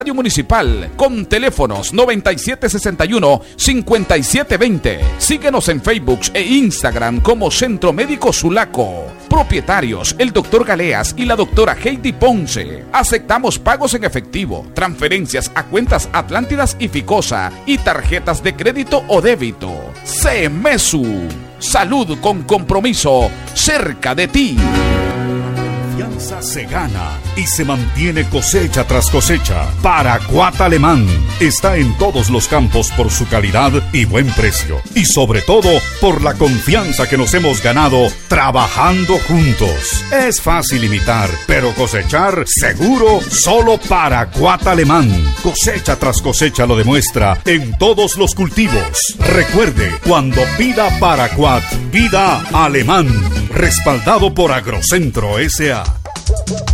Radio Municipal con teléfonos 9761-5720. Síguenos en Facebook e Instagram como Centro Médico Sulaco. Propietarios, el Dr. Galeas y la Dra. Heidi Ponce. Aceptamos pagos en efectivo, transferencias a cuentas Atlántidas y Ficosa y tarjetas de crédito o débito. CEMESU. Salud con compromiso, cerca de ti. Confianza se gana y se mantiene cosecha tras cosecha. Paraquat Alemán está en todos los campos por su calidad y buen precio. Y sobre todo, por la confianza que nos hemos ganado trabajando juntos. Es fácil imitar, pero cosechar seguro solo Paraquat Alemán. Cosecha tras cosecha lo demuestra en todos los cultivos. Recuerde, cuando pida Paraquat, pida Alemán. Respaldado por Agrocentro S.A.